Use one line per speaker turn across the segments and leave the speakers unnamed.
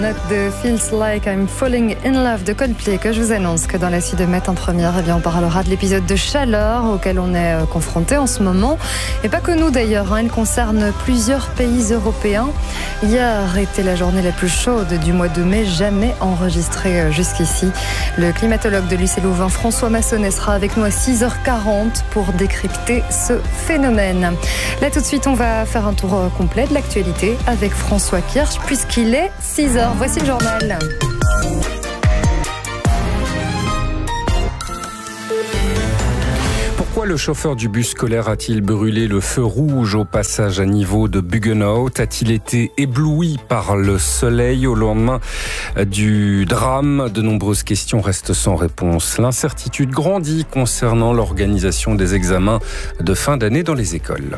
Note de Feels Like I'm Falling in Love de Coldplay que je vous annonce que dans la suite de Met en première, on parlera de l'épisode de chaleur auquel on est confronté en ce moment. Et pas que nous d'ailleurs, il concerne plusieurs pays européens. Hier était la journée la plus chaude du mois de mai, jamais enregistrée jusqu'ici. Le climatologue de l'UC Louvain, François Massonnet, sera avec nous à 6h40 pour décrypter ce phénomène. Là tout de suite, on va faire un tour complet de l'actualité avec François Kirsch puisqu'il est 6h. Voici le journal.
Pourquoi le chauffeur du bus scolaire a-t-il brûlé le feu rouge au passage à niveau de Buggenhout? A-t-il été ébloui par le soleil au lendemain du drame? De nombreuses questions restent sans réponse. L'incertitude grandit concernant l'organisation des examens de fin d'année dans les écoles.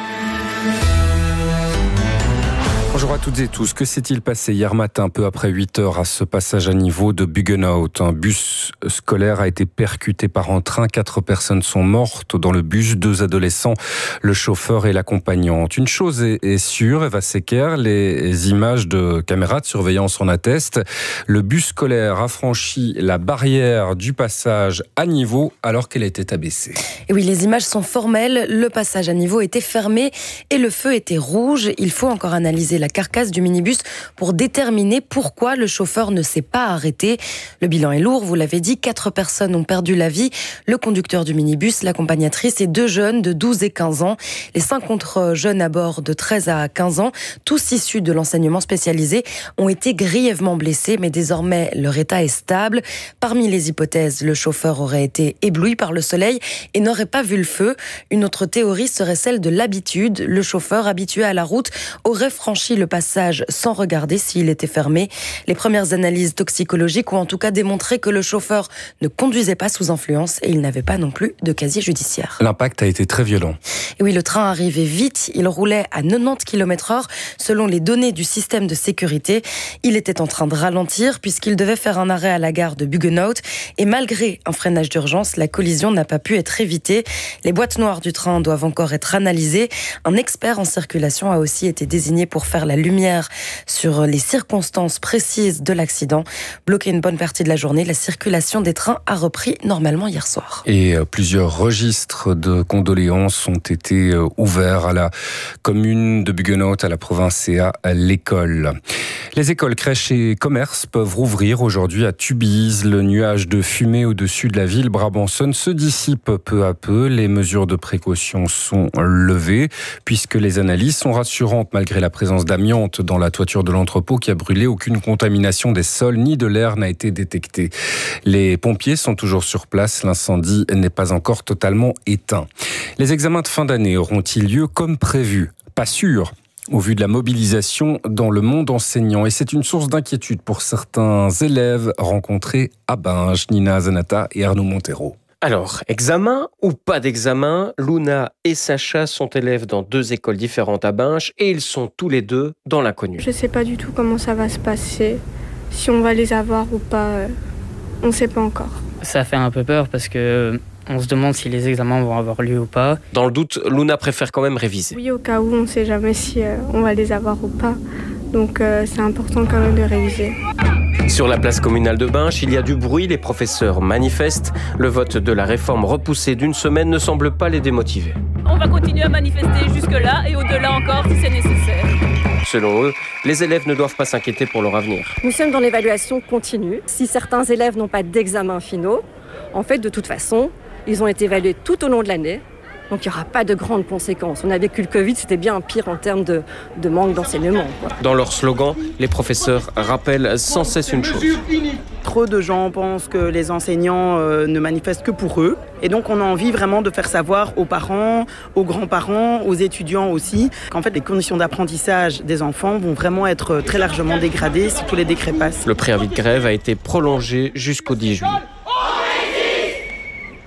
Bonjour à toutes et tous. Que s'est-il passé hier matin, peu après 8h, à ce passage à niveau de Buggenhout? Un bus scolaire a été percuté par un train. 4 personnes sont mortes dans le bus, 2 adolescents, le chauffeur et l'accompagnante. Une chose est sûre, Eva Secker, les images de caméras de surveillance en attestent. Le bus scolaire a franchi la barrière du passage à niveau alors qu'elle était abaissée.
Et oui, les images sont formelles. Le passage à niveau était fermé et le feu était rouge. Il faut encore analyser la carcasse du minibus pour déterminer pourquoi le chauffeur ne s'est pas arrêté. Le bilan est lourd, vous l'avez dit, 4 personnes ont perdu la vie. Le conducteur du minibus, l'accompagnatrice et 2 jeunes de 12 et 15 ans. Les 5 autres jeunes à bord de 13 à 15 ans, tous issus de l'enseignement spécialisé, ont été grièvement blessés, mais désormais leur état est stable. Parmi les hypothèses, le chauffeur aurait été ébloui par le soleil et n'aurait pas vu le feu. Une autre théorie serait celle de l'habitude. Le chauffeur, habitué à la route, aurait franchi le passage sans regarder s'il était fermé. Les premières analyses toxicologiques ont en tout cas démontré que le chauffeur ne conduisait pas sous influence et il n'avait pas non plus de casier judiciaire.
L'impact a été très violent.
Et oui, le train arrivait vite. Il roulait à 90 km/h selon les données du système de sécurité. Il était en train de ralentir puisqu'il devait faire un arrêt à la gare de Buggenhout. Et malgré un freinage d'urgence, la collision n'a pas pu être évitée. Les boîtes noires du train doivent encore être analysées. Un expert en circulation a aussi été désigné pour faire la lumière sur les circonstances précises de l'accident. Bloqué une bonne partie de la journée, la circulation des trains a repris normalement hier soir.
Et plusieurs registres de condoléances ont été ouverts à la commune de Buggenhout, à la province et à l'école. Les écoles, crèches et commerces peuvent rouvrir aujourd'hui à Tubize. Le nuage de fumée au-dessus de la ville brabançonne se dissipe peu à peu. Les mesures de précaution sont levées puisque les analyses sont rassurantes malgré la présence d'amiante dans la toiture de l'entrepôt qui a brûlé. Aucune contamination des sols ni de l'air n'a été détectée. Les pompiers sont toujours sur place. L'incendie n'est pas encore totalement éteint. Les examens de fin d'année auront-ils lieu comme prévu? Pas sûr, au vu de la mobilisation dans le monde enseignant. Et c'est une source d'inquiétude pour certains élèves rencontrés à Binge. Nina Zanata et Arnaud Montero.
Alors, examen ou pas d'examen, Luna et Sacha sont élèves dans 2 écoles différentes à Binge et ils sont tous les 2 dans l'inconnu.
Je ne sais pas du tout comment ça va se passer, si on va les avoir ou pas, on ne sait pas encore.
Ça fait un peu peur parce que on se demande si les examens vont avoir lieu ou pas.
Dans le doute, Luna préfère quand même réviser.
Oui, au cas où, on ne sait jamais si on va les avoir ou pas, donc c'est important quand même de réviser.
Sur la place communale de Binge, il y a du bruit, les professeurs manifestent. Le vote de la réforme repoussée d'1 semaine ne semble pas les démotiver.
On va continuer à manifester jusque-là et au-delà encore si c'est nécessaire.
Selon eux, les élèves ne doivent pas s'inquiéter pour leur avenir.
Nous sommes dans l'évaluation continue. Si certains élèves n'ont pas d'examens finaux, en fait, de toute façon, ils ont été évalués tout au long de l'année. Donc il n'y aura pas de grandes conséquences. On a vécu le Covid, c'était bien pire en termes de manque d'enseignement, quoi.
Dans leur slogan, les professeurs rappellent sans cesse une chose.
Trop de gens pensent que les enseignants ne manifestent que pour eux. Et donc on a envie vraiment de faire savoir aux parents, aux grands-parents, aux étudiants aussi, qu'en fait les conditions d'apprentissage des enfants vont vraiment être très largement dégradées si tous les décrets passent.
Le préavis de grève a été prolongé jusqu'au 10 juillet.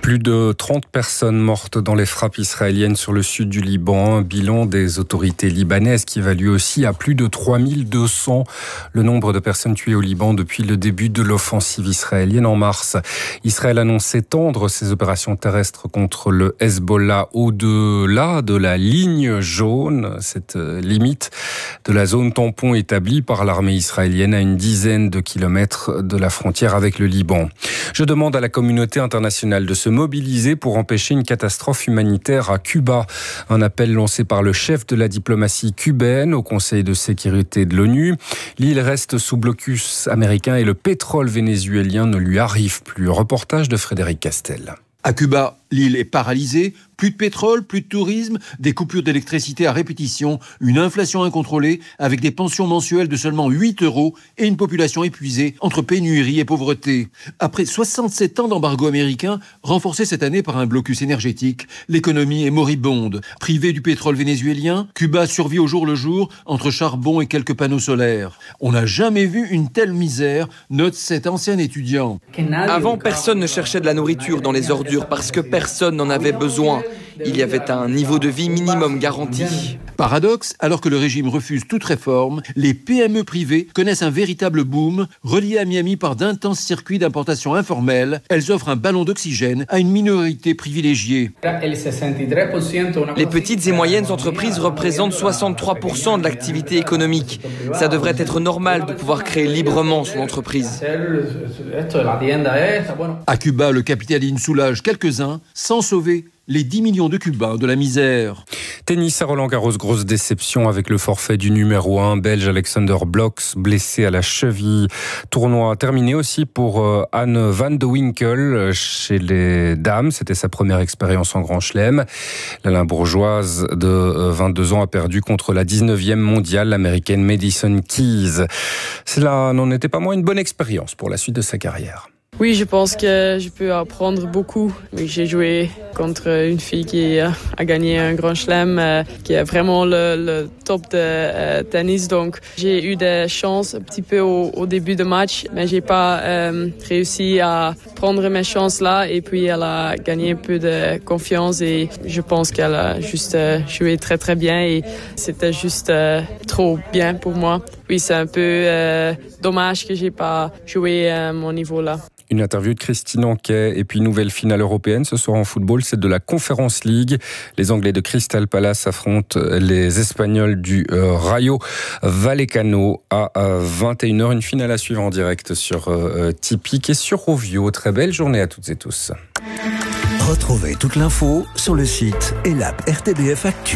Plus de 30 personnes mortes dans les frappes israéliennes sur le sud du Liban. Un bilan des autorités libanaises qui évalue aussi à plus de 3200 le nombre de personnes tuées au Liban depuis le début de l'offensive israélienne en mars. Israël annonce étendre ses opérations terrestres contre le Hezbollah au-delà de la ligne jaune, cette limite de la zone tampon établie par l'armée israélienne à une dizaine de kilomètres de la frontière avec le Liban. Je demande à la communauté internationale de se mobiliser pour empêcher une catastrophe humanitaire à Cuba. Un appel lancé par le chef de la diplomatie cubaine au Conseil de sécurité de l'ONU. L'île reste sous blocus américain et le pétrole vénézuélien ne lui arrive plus. Reportage de Frédéric Castel.
À Cuba, l'île est paralysée, plus de pétrole, plus de tourisme, des coupures d'électricité à répétition, une inflation incontrôlée avec des pensions mensuelles de seulement 8 € et une population épuisée entre pénurie et pauvreté. Après 67 ans d'embargo américain, renforcé cette année par un blocus énergétique, l'économie est moribonde. Privée du pétrole vénézuélien, Cuba survit au jour le jour entre charbon et quelques panneaux solaires. On n'a jamais vu une telle misère, note cet ancien étudiant.
Avant, personne ne cherchait de la nourriture dans les ordures parce que personne n'en avait besoin. Il y avait un niveau de vie minimum garanti.
Paradoxe, alors que le régime refuse toute réforme, les PME privées connaissent un véritable boom. Reliées à Miami par d'intenses circuits d'importation informels, elles offrent un ballon d'oxygène à une minorité privilégiée.
Les petites et moyennes entreprises représentent 63% de l'activité économique. Ça devrait être normal de pouvoir créer librement son entreprise.
À Cuba, le capitalisme soulage quelques-uns sans sauver les 10 millions de Cubains de la misère.
Tennis à Roland-Garros, grosse déception avec le forfait du numéro 1 belge Alexander Blocks, blessé à la cheville. Tournoi terminé aussi pour Anne van de Winkel chez les dames. C'était sa première expérience en Grand Chelem. La Limbourgeoise de 22 ans a perdu contre la 19e mondiale, l'américaine Madison Keys. Cela n'en était pas moins une bonne expérience pour la suite de sa carrière.
Oui, je pense que je peux apprendre beaucoup. Oui, j'ai joué contre une fille qui a gagné un Grand Chelem, qui est vraiment le top de tennis. Donc, j'ai eu des chances un petit peu au début de match, mais j'ai pas réussi à prendre mes chances là. Et puis, elle a gagné un peu de confiance et je pense qu'elle a juste joué très très bien et c'était juste trop bien pour moi. Oui, c'est un peu dommage que j'ai pas joué à mon niveau là.
Une interview de Christine Anquet et puis nouvelle finale européenne ce soir en football, c'est de la Conference League. Les Anglais de Crystal Palace affrontent les Espagnols du Rayo Vallecano à 21h. Une finale à suivre en direct sur Tipeee et sur Rovio. Très belle journée à toutes et tous.
Retrouvez toute l'info sur le site et l'app RTBF Actu.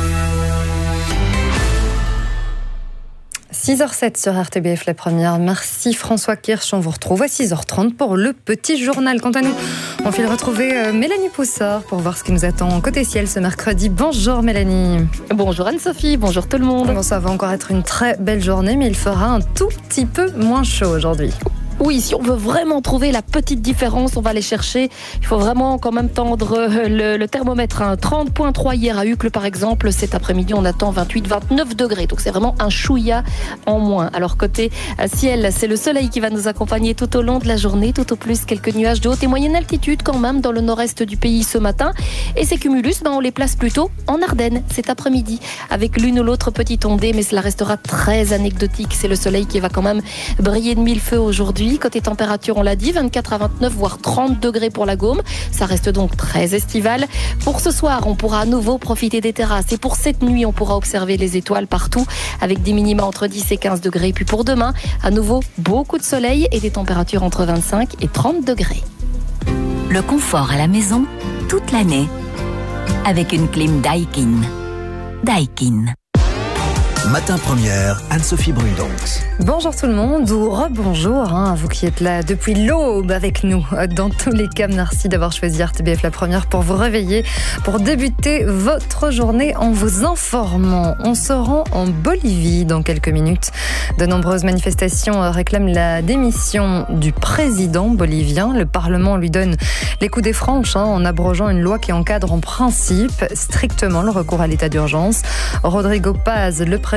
6h07 sur RTBF La Première. Merci François Kirsch. On vous retrouve à 6h30 pour le petit journal. Quant à nous, on file retrouver Mélanie Poussard pour voir ce qui nous attend côté ciel ce mercredi. Bonjour Mélanie.
Bonjour Anne-Sophie, bonjour tout le monde.
Bon, ça va encore être une très belle journée, mais il fera un tout petit peu moins chaud aujourd'hui.
Oui, si on veut vraiment trouver la petite différence, on va aller chercher. Il faut vraiment quand même tendre le thermomètre. 30,3 hier à Uccle par exemple. Cet après-midi, on attend 28-29 degrés. Donc c'est vraiment un chouïa en moins. Alors côté ciel, c'est le soleil qui va nous accompagner tout au long de la journée. Tout au plus quelques nuages de haute et moyenne altitude quand même dans le nord-est du pays ce matin. Et ces cumulus, on les place plutôt en Ardennes cet après-midi. Avec l'une ou l'autre petite ondée, mais cela restera très anecdotique. C'est le soleil qui va quand même briller de mille feux aujourd'hui. Côté température, on l'a dit, 24 à 29, voire 30 degrés pour la Gaume. Ça reste donc très estival. Pour ce soir, on pourra à nouveau profiter des terrasses. Et pour cette nuit, on pourra observer les étoiles partout avec des minima entre 10 et 15 degrés. Puis pour demain, à nouveau, beaucoup de soleil et des températures entre 25 et 30 degrés.
Le confort à la maison, toute l'année. Avec une clim Daikin. Daikin.
Matin Première, Anne-Sophie Brudonx.
Bonjour tout le monde, ou rebonjour à vous qui êtes là depuis l'aube avec nous. Dans tous les cas, merci d'avoir choisi RTBF La Première pour vous réveiller, pour débuter votre journée en vous informant. On se rend en Bolivie dans quelques minutes. De nombreuses manifestations réclament la démission du président bolivien. Le Parlement lui donne les coups des franches en abrogeant une loi qui encadre en principe strictement le recours à l'état d'urgence. Rodrigo Paz, le président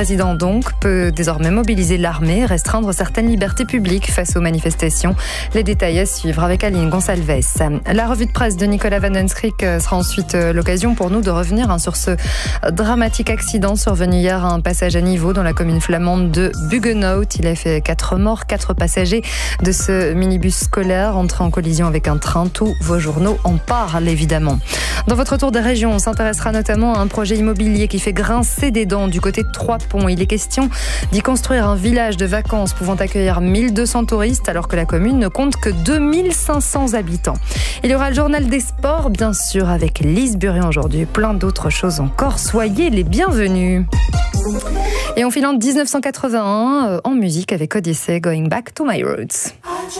président donc peut désormais mobiliser l'armée et restreindre certaines libertés publiques face aux manifestations. Les détails à suivre avec Aline Gonçalves. La revue de presse de Nicolas Van Henschrik sera ensuite l'occasion pour nous de revenir sur ce dramatique accident survenu hier à un passage à niveau dans la commune flamande de Buggenhout. Il a fait 4 morts, 4 passagers de ce minibus scolaire entré en collision avec un train. Tous vos journaux en parlent évidemment. Dans votre tour des régions, on s'intéressera notamment à un projet immobilier qui fait grincer des dents du côté de Trois-Ponts. Il est question d'y construire un village de vacances pouvant accueillir 1200 touristes alors que la commune ne compte que 2500 habitants. Il y aura le journal des sports, bien sûr, avec Lise Burian aujourd'hui. Plein d'autres choses encore. Soyez les bienvenus. Et on file en 1981 en musique avec Odyssey, Going Back to My Roots.